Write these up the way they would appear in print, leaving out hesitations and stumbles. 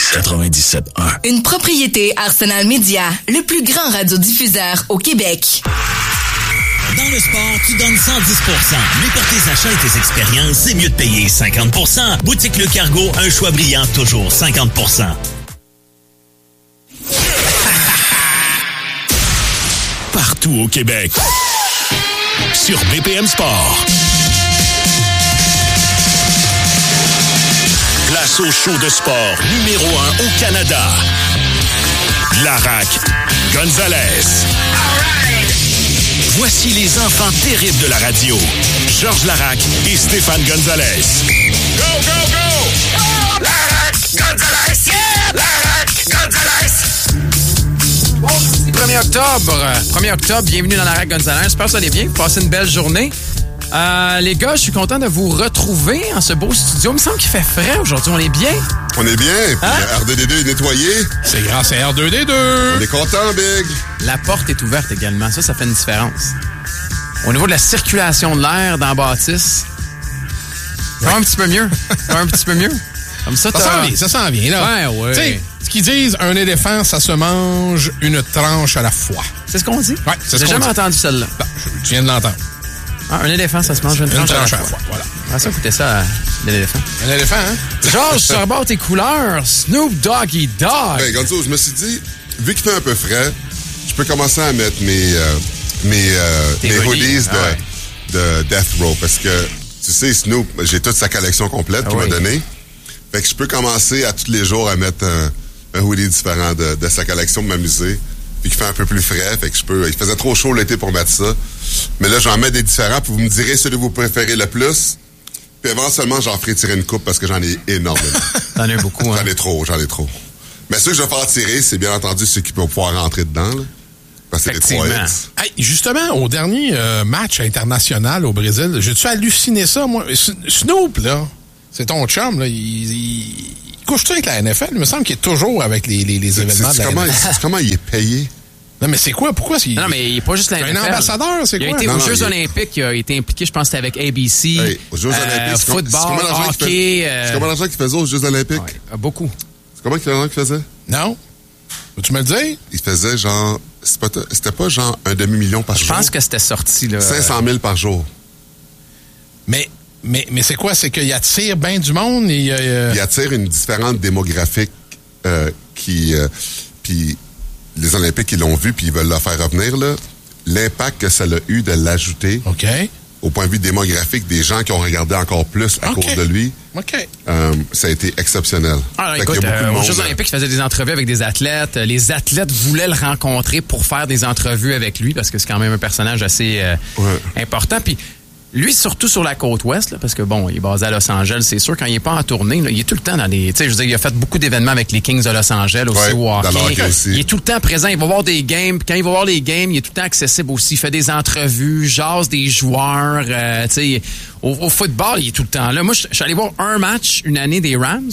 97.1. Une propriété Arsenal Media, le plus grand radiodiffuseur au Québec. Dans le sport, tu donnes 110%. Mais pour tes achats et tes expériences, c'est mieux de payer 50%. Boutique Le Cargo, un choix brillant, toujours 50%. Partout au Québec. Sur BPM Sport. Place au show de sport numéro 1 au Canada. Larac Gonzalez. Voici les enfants terribles de la radio. Georges Larac et Stéphane Gonzalez. Go, go, go! Larac Gonzalez! Yeah! Larac Gonzalez! 1er octobre, bienvenue dans Larac Gonzalez. J'espère que ça allait bien, passez une belle journée. Les gars, je suis content de vous retrouver en ce beau studio. Il me semble qu'il fait frais aujourd'hui, on est bien? On est bien, puis Hein? R2D2 est nettoyé. C'est grâce à R2D2. On est content, Big. La porte est ouverte également, ça fait une différence. Au niveau de la circulation de l'air dans la bâtisse, ça va un petit peu mieux. Ça va un petit peu mieux. Comme ça, Ça s'en vient, là. Ouais. Tu sais, ce qu'ils disent, un éléphant, ça se mange une tranche à la fois. C'est ce qu'on dit? Ouais, c'est ce J'ai qu'on jamais dit. entendu celle-là. Ben, tu viens de l'entendre. Ah, un éléphant, ça se mange une tranche à la fois. Voilà. Ah, ça, écoutez ça, l'éléphant. Un éléphant, hein? Georges, tu rebordes tes couleurs. Snoop Doggy Dogg. Ben, Gonzo, je me suis dit, vu qu'il fait un peu frais, je peux commencer à mettre mes hoodies de Death Row, parce que, tu sais, Snoop, j'ai toute sa collection complète qu'il m'a donnée. Fait que je peux commencer à tous les jours à mettre un hoodie différent de sa collection pour m'amuser. Puis qui fait un peu plus frais, fait que je peux. Il faisait trop chaud l'été pour mettre ça. Mais là, j'en mets des différents, puis vous me direz celui que vous préférez le plus. Puis éventuellement, j'en ferai tirer une coupe parce que j'en ai énormément. T'en as beaucoup, hein? J'en ai trop. Mais ceux que je vais faire tirer, c'est bien entendu ceux qui peuvent pouvoir rentrer dedans, là. Parce que c'est les 3 hits. Hey, justement, au dernier match international au Brésil, j'ai-tu halluciné ça, moi? Snoop, là, c'est ton chum, là, il couche-tu avec la NFL? Il me semble qu'il est toujours avec les événements de la NFL. Comment il est payé? Non, mais c'est quoi? Pourquoi? Non, mais il n'est pas juste la NFL. Un ambassadeur, c'est quoi? Il a été aux Jeux Olympiques, il a été impliqué, je pense que c'était avec ABC. Hey, aux Jeux Olympiques, football, hockey. C'est combien d'argent qu'il faisait aux Jeux Olympiques? Ouais, beaucoup. C'est combien qu'il faisait? Non. Peux-tu me le dire? Il faisait genre... C'était pas genre un demi-million par jour? Je pense que c'était sorti, là. 500 000 par jour. Mais c'est quoi? C'est qu'il attire bien du monde et... Il attire une différente démographique puis les Olympiques, ils l'ont vu puis ils veulent le faire revenir, là. L'impact que ça a eu de l'ajouter au point de vue démographique des gens qui ont regardé encore plus à cause de lui, ça a été exceptionnel. Alors, écoute, aux Jeux Olympiques, il faisait des entrevues avec des athlètes. Les athlètes voulaient le rencontrer pour faire des entrevues avec lui parce que c'est quand même un personnage assez important. Puis lui, surtout sur la côte ouest, là, parce que bon, il est basé à Los Angeles, c'est sûr, quand il n'est pas en tournée, là, il est tout le temps dans des... Tu sais, je veux dire, il a fait beaucoup d'événements avec les Kings de Los Angeles aussi au hockey. Il est tout le temps présent, il va voir des games, puis quand il va voir les games, il est tout le temps accessible aussi. Il fait des entrevues, jase des joueurs, tu sais, au football, il est tout le temps là. Moi, je suis allé voir un match une année des Rams,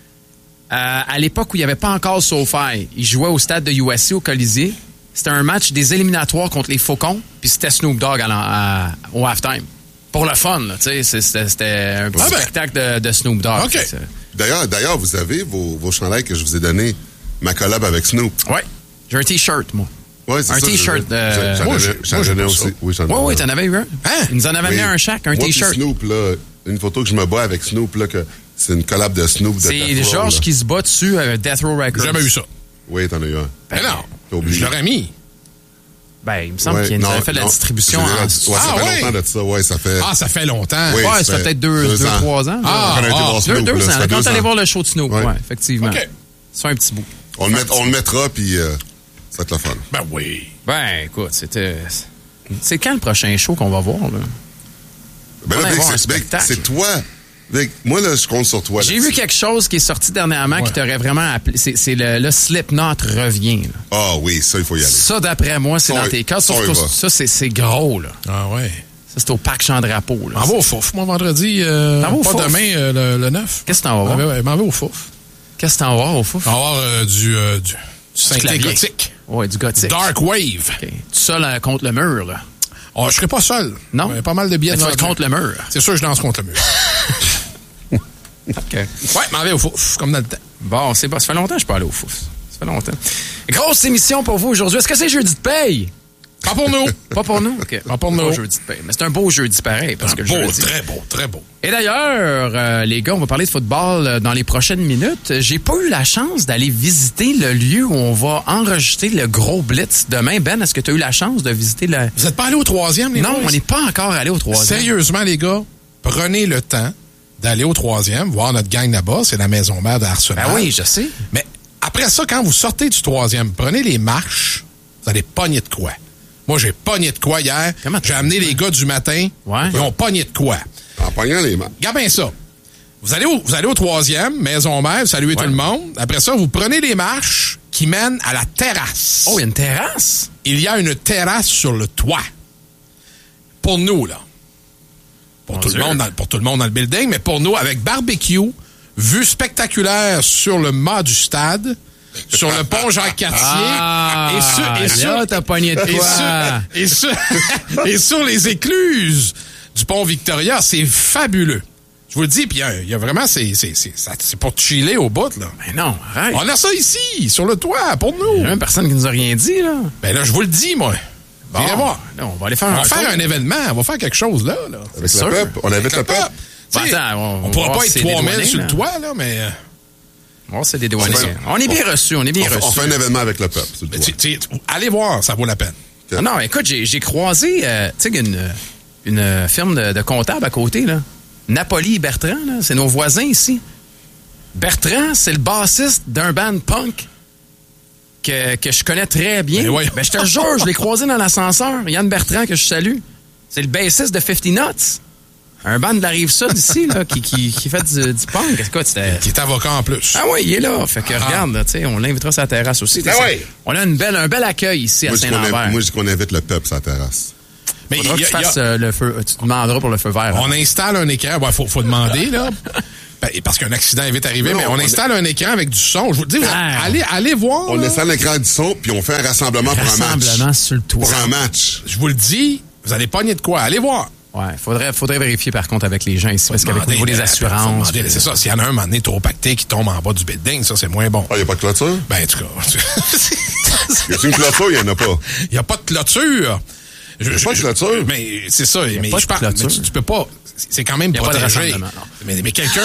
à l'époque où il n'y avait pas encore SoFi. Il jouait au stade de USC, au Colisée. C'était un match des éliminatoires contre les Faucons, puis c'était Snoop Dogg au halftime. Pour le fun, là, tu sais, c'était un petit spectacle de Snoop Dogg. Okay. D'ailleurs, vous avez vos chandails que je vous ai donnés, ma collab avec Snoop. Oui, j'ai un T-shirt, moi. Ouais, c'est un ça. T-shirt. J'en ai aussi. Oui, j'en ai. Oui, t'en avais eu un. Hein? Il nous en avait amené un chaque, un T-shirt. Snoop, là, une photo que je me bats avec Snoop, là, que c'est une collab de Snoop. C'est Georges qui se bat dessus avec Death Row Records. J'ai jamais eu ça. Oui, t'en as eu un. Ben non, je l'aurais mis. Ben, il me semble qu'il nous avait fait de la distribution ça fait longtemps de ça, ça fait... Ah, ça fait longtemps. Oui, ça fait peut-être 2-3 ans. Deux ans. Quand t'allais voir le show de Snoop, effectivement. OK. C'est un petit bout. On le mettra, puis ça va être le fun. Ben oui. Ben, écoute, c'est quand le prochain show qu'on va voir, là? Ben là, c'est toi. Moi, là, je compte sur toi. J'ai vu quelque chose qui est sorti dernièrement qui t'aurait vraiment appelé. C'est le Slipknot revient. Là. Ah oui, ça, il faut y aller. Ça, d'après moi, c'est dans tes cas. Ça, c'est gros, là. Ah ouais. Ça, c'est au Parc Jean-Drapeau, là. M'en va au Fouf, moi, vendredi. Pas demain, le 9. Qu'est-ce que t'en vas voir? M'en vais au Fouf. Qu'est-ce que t'en vas voir au Fouf? On va voir du synthé gothique. Ouais, du gothique. Dark Wave. Okay. Tout seul contre le mur, là. Oh, je serai pas seul. Non? Il y a pas mal de billets. Tu vas être contre le mur. C'est sûr que je danse contre le mur. OK. Ouais, m'en vais au Fouf, comme dans le temps. Bon, c'est bon. Ça fait longtemps que je suis pas allé au Fouf. Ça fait longtemps. Grosse émission pour vous aujourd'hui. Est-ce que c'est jeudi de paye? Pas pour nous. Pas pour nous? OK. Pas pour nous. Pas jeudi de paye. Mais c'est un beau jeudi pareil. Parce que le Beau, jeudi... très beau, très beau. Et d'ailleurs, les gars, on va parler de football dans les prochaines minutes. J'ai pas eu la chance d'aller visiter le lieu où on va enregistrer le gros blitz demain. Ben, est-ce que tu as eu la chance de visiter le... Vous êtes pas allé au 3e, les Non, boys? on n'est pas encore allé au 3e. Sérieusement, les gars, prenez le temps d'aller au 3e, voir notre gang là-bas. C'est la maison mère d'Arsenal. Ben oui, je sais. Mais après ça, quand vous sortez du 3e, prenez les marches, vous allez pogner de quoi? Moi, j'ai pogné de quoi hier. Comment J'ai amené les gars du matin. Ouais. Ils ont pogné de quoi? En pognant les mains. Regarde bien ça. Vous allez au 3e, maison mère, vous saluez tout le monde. Après ça, vous prenez les marches qui mènent à la terrasse. Oh, il y a une terrasse? Il y a une terrasse sur le toit. Pour nous, là. Pour tout le monde dans le building, mais pour nous, avec barbecue, vue spectaculaire sur le mât du stade, sur le pont Jacques-Cartier, là, t'as pogné de quoi? et sur les écluses du pont Victoria. C'est fabuleux. Je vous le dis, puis il y a vraiment, c'est pour chiller au bout, là. Mais non, arrête. On a ça ici, sur le toit, pour nous. Il y a même personne qui nous a rien dit, là. Ben là, je vous le dis, moi. Bon, Viens voir. là, on va aller faire On va faire un événement, on va faire quelque chose, là. Avec sûr. le peuple. On invite le peuple. T'sais, attends, on pourra va pas voir être si c'est 3000 dédouané, sur là. le toit, là, mais... Bon, c'est des douaniers. On est bien reçus, On fait un événement avec le peuple. sur le toit. Allez voir, ça vaut la peine. Ah non, écoute, j'ai croisé, tu sais, une firme de comptables à côté, là. Napoli et Bertrand, là, c'est nos voisins ici. Bertrand, c'est le bassiste d'un band punk que je connais très bien. Ben, je te jure, je l'ai croisé dans l'ascenseur. Yann Bertrand, que je salue. C'est le bassiste de 50 Nuts. Un band de la Rive-Sud ici, là, qui fait du punk. Écoute, Qui est avocat en plus. Ah oui, il est là. Fait que regarde, tu sais, on l'invitera sur la terrasse aussi. Ben oui. On a un bel accueil ici à Saint-Lambert. Moi, je dis qu'on invite le peuple sur la terrasse. Mais Faudra que tu fasses le feu. Tu demanderas pour le feu vert. On installe un écran. Il faut demander, là. Ben, parce qu'un accident est vite arrivé, mais on installe un écran avec du son. Je vous le dis, allez voir. On installe l'écran du son, puis on fait un rassemblement pour un match. Rassemblement sur le toit. Pour un match. Je vous le dis, vous allez pogner de quoi. Allez voir. Ouais, faudrait vérifier par contre avec les gens ici, parce qu'avec le niveau des assurances. C'est ça, s'il y en a un moment donné trop pacté qui tombe en bas du building, ça c'est moins bon. Ah, il n'y a pas de clôture? Ben, en tout cas. Y a-t-il une clôture? Il n'y en a pas. Il n'y a pas de clôture. Il n'y a pas de clôture? Mais c'est ça. Mais pas de je parle. clôture. Mais tu peux pas. C'est quand même Il n'y a pas de protégé. rassemblement, non. Mais quelqu'un.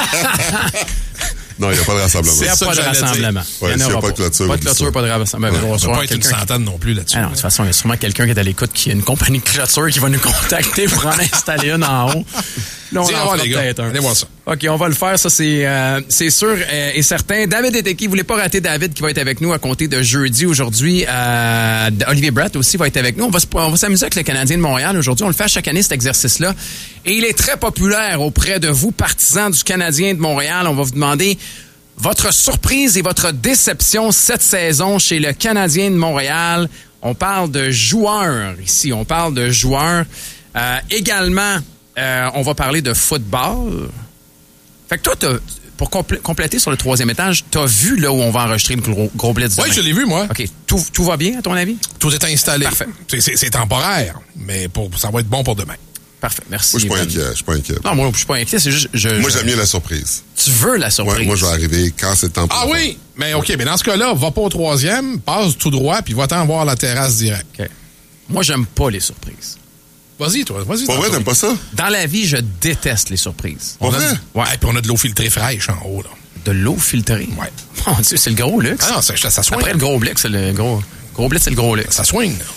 Non, il n'y a pas de rassemblement. Il n'y a pas de rassemblement. Ouais, s'il n'y a pas de clôture. Pas de clôture, pas de rassemblement. On ne va pas être une centaine non plus là-dessus. Ah non, de toute façon, il y a sûrement quelqu'un qui est à l'écoute qui a une compagnie de clôture qui va nous contacter pour en installer une en haut. Là, on en voir les gars. peut-être un. Allez voir ça. OK, on va le faire, ça c'est sûr et certain. David Eteki, vous voulez pas rater David qui va être avec nous à compter de jeudi aujourd'hui. Olivier Brett aussi va être avec nous. On va s'amuser avec le Canadien de Montréal aujourd'hui. On le fait à chaque année, cet exercice-là. Et il est très populaire auprès de vous, partisans du Canadien de Montréal. On va vous demander votre surprise et votre déception cette saison chez le Canadien de Montréal. On parle de joueurs ici. On parle de joueurs. Également, on va parler de football. Fait que toi, pour compléter sur le 3e étage, t'as vu là où on va enregistrer le gros blitz demain? Oui, je l'ai vu, moi. OK. Tout va bien, à ton avis? Tout est installé. Parfait. C'est temporaire, mais ça va être bon pour demain. Parfait, merci. Moi, je suis pas inquiet. Non, moi, je suis pas inquiet. C'est juste. Moi, j'aime mieux la surprise. Tu veux la surprise? Ouais, moi, je vais arriver quand c'est le temps pour Ah oui! Mais OK, mais dans ce cas-là, va pas au 3e, passe tout droit, puis va-t'en voir la terrasse direct. OK. Moi, j'aime pas les surprises. Vas-y, toi. Vas-y. Pour vrai, t'aimes pas ça? Dans la vie, je déteste les surprises. Pour vrai? Ouais, puis on a de l'eau filtrée fraîche en haut, là. De l'eau filtrée? Ouais. Mon Dieu, c'est le gros luxe. Ah non, ça swing. Après le gros blitz, c'est le gros. Gros blitz, c'est le gros luxe. Ça swing, là.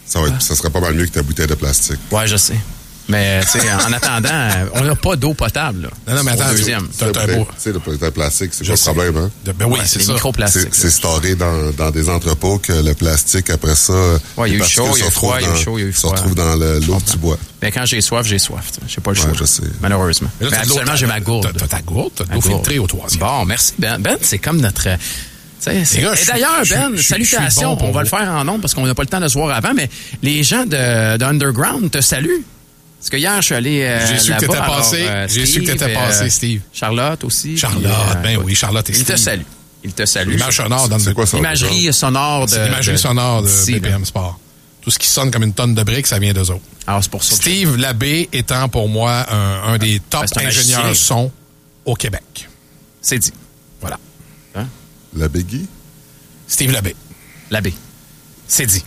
Ça serait pas mal mieux que ta bouteille de plastique. Ouais, je sais. Mais, tu sais, en attendant, on n'a pas d'eau potable, là. Non, mais attends. Deuxième. T'as un beau. Tu sais, le plastique, c'est pas le problème, hein? Ben oui, Ouais, c'est les ça. microplastiques. C'est storé dans des entrepôts que le plastique, après ça, Ouais, il y a eu les chaud, particules il y a eu froid, il y a eu se chaud, il y a eu se froid. retrouvent dans l'eau que tu bois. Mais quand j'ai soif, tu sais. J'ai pas le choix. Ouais, je sais. Malheureusement. Mais là, Mais t'as de l'eau- actuellement, j'ai ma gourde. T'as ta gourde, t'as de Ma l'eau gourde. filtrée au 3e. Bon, merci, Ben. Ben, c'est comme notre... tu sais, Les gars, et d'ailleurs, Ben, je suis salutations. bon pour On va vous. le faire en ondes parce qu'on n'a pas le temps de se voir avant, mais les gens de Underground te saluent. Parce que hier, je suis allé J'ai su que là-bas, t'étais passé. alors, J'ai su que Steve t'étais et, passé, Steve. Charlotte aussi. Charlotte, puis, ben oui, Charlotte et Il te Steve. salue. Il te salue. L'image sonore dans C'est quoi ça? L'imagerie sonore de... C'est l'imagerie sonore de d'ici, BPM Sport. Tout ce qui sonne comme une tonne de briques, ça vient d'eux autres. Alors, c'est pour ça. Steve Labbé étant pour moi un des top Ben, c'est un ingénieurs magicien. son au Québec. C'est dit. Voilà. L'abbé Guy? Steve Labbé. L'abbé. C'est dit.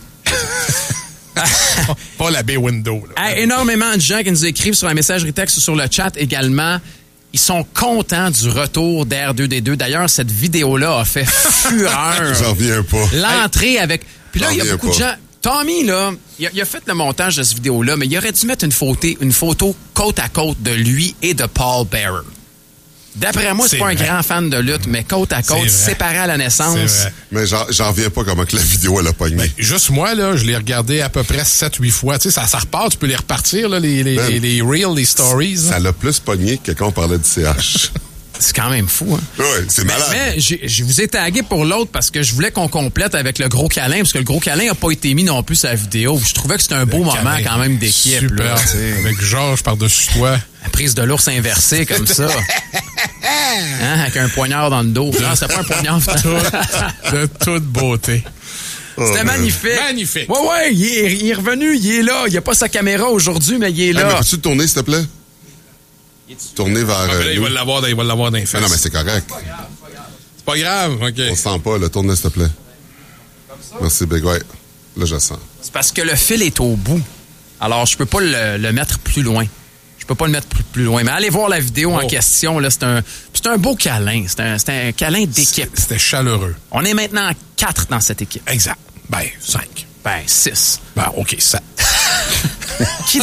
Pas l'abbé Window. Là. Hey, énormément de gens qui nous écrivent sur la messagerie texte ou sur le chat également. Ils sont contents du retour d'R2D2. D'ailleurs, cette vidéo-là a fait fureur. J'en reviens pas. L'entrée avec... Puis là, il y a J'en beaucoup de reviens gens... Tommy, là, il a fait le montage de cette vidéo-là, mais il aurait dû mettre une photo côte à côte de lui et de Paul Bearer. D'après moi, c'est pas un grand fan de lutte, mais côte à côte, séparés à la naissance. Mais j'en reviens pas comment que la vidéo, elle a pogné. Ben, juste moi, là, je l'ai regardé à peu près 7-8 fois. Tu sais, ça repart, tu peux les repartir, là, les reels, les stories. Ça l'a plus pogné que quand on parlait du CH. C'est quand même fou, hein? Oui, c'est malade. Mais je vous ai tagué pour l'autre parce que je voulais qu'on complète avec le gros câlin, parce que le gros câlin n'a pas été mis non plus sur la vidéo. Je trouvais que c'était un beau moment quand même d'équipe. Super, là, avec Georges par-dessus toi. La prise de l'ours inversée comme ça. Hein, avec un poignard dans le dos. Non, c'était pas un poignard. De toute beauté. C'était magnifique. Magnifique. Ouais, il est revenu, il est là. Il a pas sa caméra aujourd'hui, mais il est là. Mais peux-tu tourner, s'il te plaît? Tourner vers... là, il va l'avoir dans les fesses. Non, mais c'est correct. C'est pas grave, OK. On sent pas, le tourne, s'il te plaît. Merci, Big White. Là, je sens. C'est parce que le fil est au bout. Alors, je peux pas le mettre plus loin. Je peux pas le mettre plus loin. Mais allez voir la vidéo en question. Là, c'est un beau câlin. C'est un câlin d'équipe. C'était chaleureux. On est maintenant 4 dans cette équipe. Exact. Ben, 5. Ben, 6. Ben, OK, 7. Qui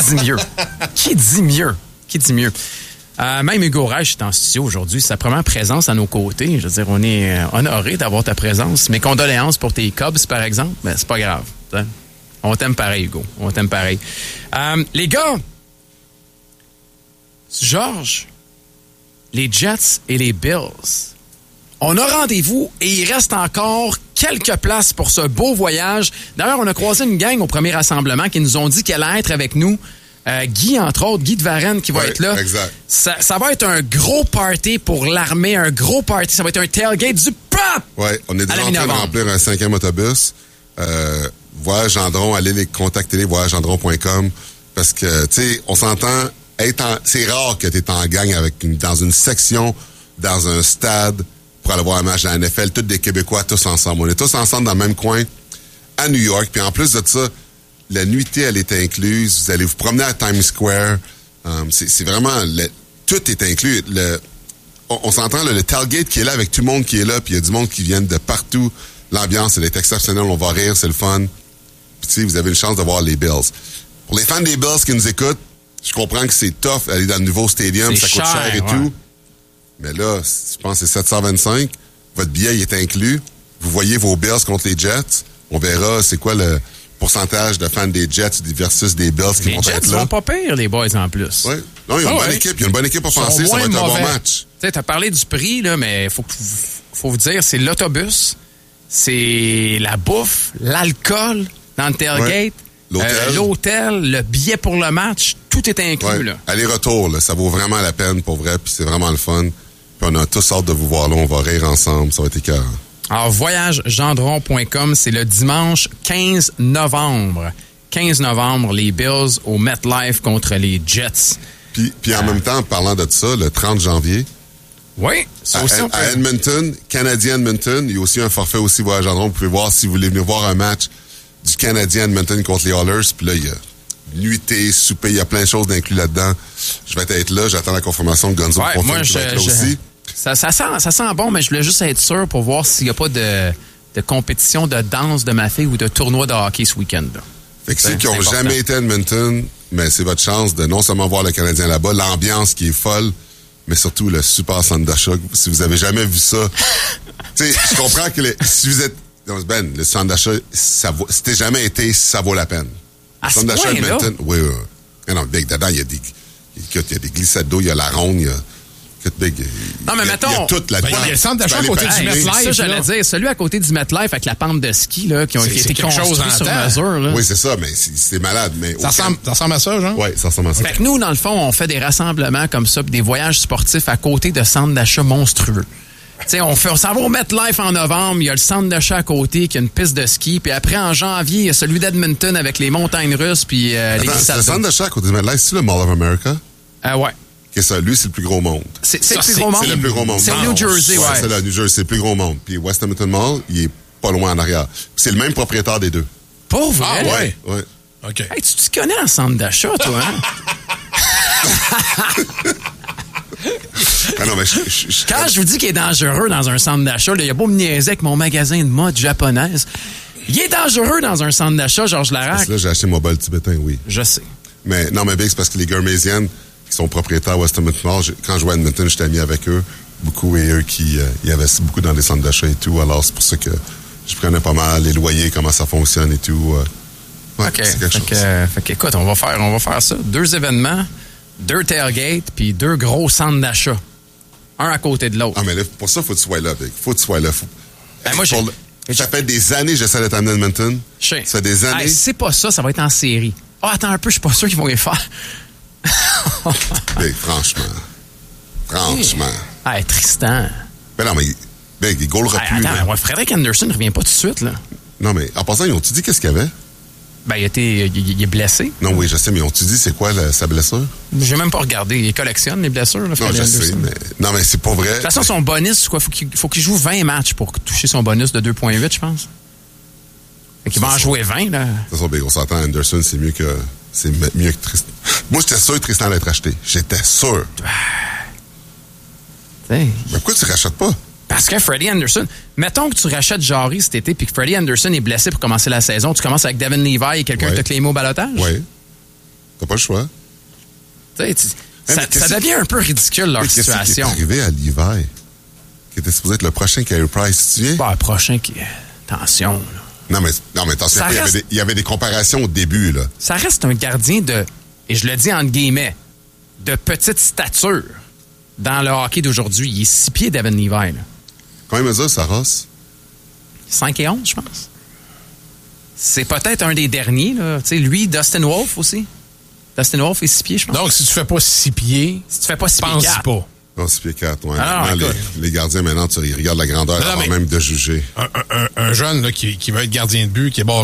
dit mieux? Même Hugo Reich est en studio aujourd'hui. C'est sa première présence à nos côtés. Je veux dire, on est honoré d'avoir ta présence. Mes condoléances pour tes Cubs, par exemple. Ben, c'est pas grave. T'sais. On t'aime pareil, Hugo. On t'aime pareil. Les gars, Georges, les Jets et les Bills, on a rendez-vous et il reste encore quelques places pour ce beau voyage. D'ailleurs, on a croisé une gang au premier rassemblement qui nous ont dit qu'elle allait être avec nous. Guy, entre autres, Guy de Varenne qui va être là. Exact. Ça va être un gros party pour l'armée, un gros party. Ça va être un tailgate du pop! Oui, on est déjà en train de remplir un 5e autobus. Voyage Gendron, allez les contacter, voyagegendron.com. Parce que, tu sais, on s'entend, c'est rare que tu es en gang dans une section, dans un stade, pour aller voir un match de la NFL, tous des Québécois, tous ensemble. On est tous ensemble dans le même coin, à New York. Puis en plus de ça, la nuitée, elle est incluse. Vous allez vous promener à Times Square. C'est vraiment... tout est inclus. On s'entend, le tailgate qui est là, avec tout le monde qui est là, puis il y a du monde qui vient de partout. L'ambiance, elle est exceptionnelle. On va rire, c'est le fun. Puis tu sais, vous avez une chance de voir les Bills. Pour les fans des Bills qui nous écoutent, je comprends que c'est tough aller dans le nouveau stadium, ça coûte cher et tout. Mais là, je pense que c'est 725. Votre billet, il est inclus. Vous voyez vos Bills contre les Jets. On verra c'est quoi le pourcentage de fans des Jets versus des Bills qui vont être là. Les Jets sont pas pires, les boys, en plus. Oui. Non, il y a une bonne équipe. Il y a une bonne équipe offensive. Ça va être un bon match. Tu sais, t'as parlé du prix, là, mais faut vous dire, c'est l'autobus, c'est la bouffe, l'alcool dans le tailgate, l'hôtel, le billet pour le match, tout est inclus, là. Aller-retour, là, ça vaut vraiment la peine, pour vrai, puis c'est vraiment le fun. Puis on a tous hâte de vous voir là, on va rire ensemble, ça va être écœurant. Alors, voyagegendron.com, c'est le dimanche 15 novembre. 15 novembre, les Bills au MetLife contre les Jets. Puis en même temps, parlant de ça, le 30 janvier, oui, ça aussi à Edmonton, Canadien Edmonton, il y a aussi un forfait aussi Voyage Gendron. Vous pouvez voir si vous voulez venir voir un match du Canadien Edmonton contre les Oilers. Puis là, il y a nuitée, souper, il y a plein de choses d'inclus là-dedans. Je vais être là, j'attends la confirmation de Gonzo moi, je vais être là aussi. Ça sent bon, mais je voulais juste être sûr pour voir s'il n'y a pas de compétition de danse de ma fille ou de tournoi de hockey ce week-end. Là. Fait que ceux qui n'ont jamais été à Edmonton, mais c'est votre chance de non seulement voir le Canadien là-bas, l'ambiance qui est folle, mais surtout le super centre d'achat. Si vous avez jamais vu ça, tu sais, je comprends que si vous êtes... Ben, le centre d'achat, si t'es jamais été, ça vaut la peine. Le centre d'achat Edmonton, oui. Non, Big, dedans, il y a des glissades d'eau, il y a la ronde, il y a... Non, mais mettons. Il y a toute là-dedans. Il y a le centre d'achat à côté du MetLife. Ça, j'allais dire. Celui à côté du MetLife avec la pente de ski, là, qui a été construit sur mesure, là. Oui, c'est ça, mais c'est malade. Mais ça ressemble à ça, genre? Oui, ça ressemble à ça. Fait que nous, dans le fond, on fait des rassemblements comme ça, des voyages sportifs à côté de centres d'achat monstrueux. Tu sais, on s'en va au MetLife en novembre, il y a le centre d'achat à côté qui a une piste de ski, puis après, en janvier, il y a celui d'Edmonton avec les montagnes russes, puis les glissades. Le centre d'achat à côté du MetLife, c'est le Mall of America? Ouais. que ça, lui, c'est le plus gros monde. C'est le plus gros monde. C'est le plus gros monde. C'est le New Jersey, ouais. C'est le New Jersey, c'est le plus gros monde. Puis West Edmonton Mall, il est pas loin en arrière. Puis c'est le même propriétaire des deux. Pour vrai? Ah ouais? Ouais. OK. Hey, tu te connais en centre d'achat, toi, hein? Ah non, mais Quand je vous dis qu'il est dangereux dans un centre d'achat, il y a beau me niaiser avec mon magasin de mode japonaise. Il est dangereux dans un centre d'achat, Georges Larac. Parce que là, j'ai acheté mon bol tibétain, oui. Je sais. Mais non, mais Big, c'est parce que les Gurmaisiennes, qui sont propriétaires à West Edmonton Mall, quand je jouais à Edmonton, j'étais ami avec eux. Beaucoup, et eux qui y avaient beaucoup dans les centres d'achat et tout. Alors, c'est pour ça que je prenais pas mal les loyers, comment ça fonctionne et tout. Ouais, OK. c'est quelque chose. Fait que, écoute, on va faire ça. 2 événements, 2 tailgates, puis 2 gros centres d'achat. Un à côté de l'autre. Ah, mais là, pour ça, faut que tu sois là, Big. Faut que tu sois là. Ben, moi, ça fait des années que j'essaie d'être à Edmonton. Ça fait des années. Hey, c'est pas ça va être en série. Ah, attends un peu, je suis pas sûr qu'ils vont les faire. Big, franchement. Hey, Tristan. Ben non, mais Big, il goalera plus. Attends, ouais, Frédéric Anderson ne revient pas tout de suite, là. Non, mais en passant, ils ont-tu dit qu'est-ce qu'il y avait? Ben, il est blessé. Non, oui, je sais, mais ils ont-tu dit c'est quoi sa blessure? J'ai même pas regardé. Il collectionne les blessures, là, Non, Frédéric je sais, Anderson. mais... Non, mais c'est pas vrai. De toute façon, son bonus, c'est quoi? Faut qu'il joue 20 matchs pour toucher son bonus de 2,8, je pense. Fait qu'il va en jouer 20, là. C'est ça, Big, on s'entend, Anderson, c'est mieux que Tristan. Moi, j'étais sûr que Tristan allait être acheté. J'étais sûr. T'sais, Mais pourquoi tu rachètes pas? parce que Freddie Anderson, mettons que tu rachètes Jarry cet été puis que Freddie Anderson est blessé pour commencer la saison, tu commences avec Devin Levi et quelqu'un qui t'a claimé au balotage? Oui. T'as pas le choix. Ça devient un peu ridicule, leur situation. Qu'est-ce qui est arrivé à Levi? Qui était supposé être le prochain Carey Price, tu viens? Pas le prochain qui... Attention, là. Non, mais attention, il y avait des comparations au début, là. Ça reste un gardien de, et je le dis entre guillemets, de petite stature dans le hockey d'aujourd'hui. Il est 6 pieds, Devin Levi, là. Combien mesure, Saros? 5 et 11, je pense. C'est peut-être un des derniers, là. Tu sais, lui, Dustin Wolf aussi. Dustin Wolf est 6 pieds, je pense. Donc, si tu fais pas 6 pieds, si tu fais pas 6 pieds, pense 4. pas. Non, 6 pieds 4, ouais. Ah, non, les gardiens, maintenant, ils regardent la grandeur avant même de juger. Un jeune là, qui veut être gardien de but, qui est bon